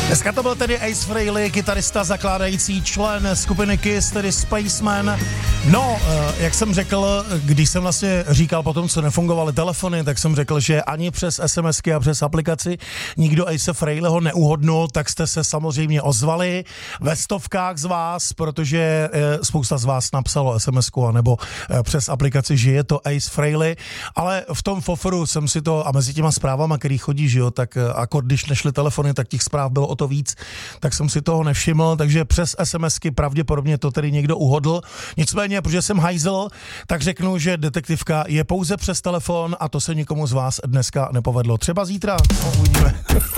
Dneska to byl tedy Ace Frehley, kytarista, zakládající člen skupiny Kiss, tedy Spaceman. No, jak jsem řekl, když jsem vlastně říkal potom, co nefungovaly telefony, tak jsem řekl, že ani přes SMSky a přes aplikaci nikdo Ace Frehleyho neuhodnul, tak jste se samozřejmě ozvali ve stovkách z vás, protože spousta z vás napsalo SMSku anebo přes aplikaci, že je to Ace Frehley, ale v tom foforu jsem si to, a mezi těma zprávama, který chodí, že jo, tak akord, když nešly telefony, tak těch zpráv bylo o to víc, tak jsem si toho nevšiml, takže přes SMSky pravděpodobně to tedy někdo uhodl. Nicméně, protože jsem hajzl, tak řeknu, že detektivka je pouze přes telefon a to se nikomu z vás dneska nepovedlo. Třeba zítra, no, uvidíme.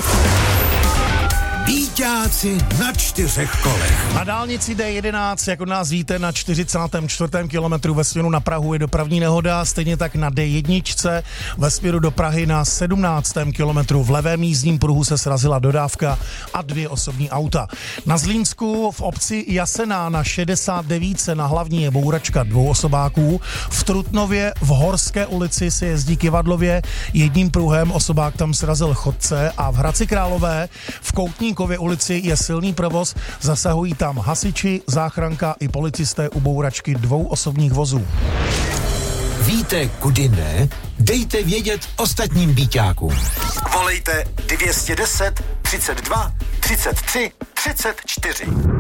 Bíťáci na 4 kolech. Na dálnici D11, jak od nás víte, na 44. kilometru ve směru na Prahu je dopravní nehoda, stejně tak na D1 ve směru do Prahy na 17. kilometru v levém jízdním pruhu se srazila dodávka a 2 osobní auta. Na Zlínsku v obci Jasená na 69 na hlavní je bouračka 2 osobáků. V Trutnově v Horské ulici se jezdí kyvadlově jedním pruhem, osobák tam srazil chodce a v Hradci Králové v Koutníkově ulici je silný provoz, zasahují tam hasiči, záchranka i policisté u bouračky 2 osobních vozů. Víte, kudy ne? Dejte vědět ostatním bíťákům. Volejte 210 32 33 34.